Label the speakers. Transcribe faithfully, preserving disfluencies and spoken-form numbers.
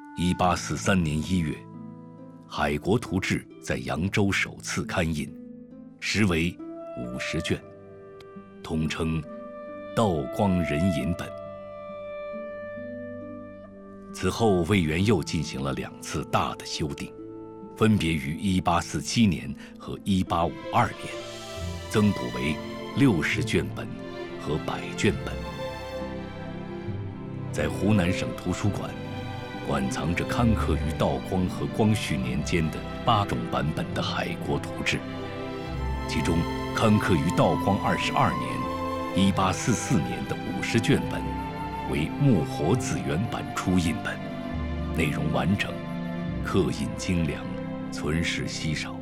Speaker 1: 一八四三年一月，《海国图志》在扬州首次刊印，实为五十卷，统称《道光人引本》。此后，魏源又进行了两次大的修订，分别于一八四七年和一八五二年，增补为六十卷本和百卷本。在湖南省图书馆，馆藏着刊刻于道光和光绪年间的八种版本的《海国图志》，其中刊刻于道光二十二年（一八四四年）的五十卷本为木活字原版初印本，内容完整，刻印精良，存世稀少。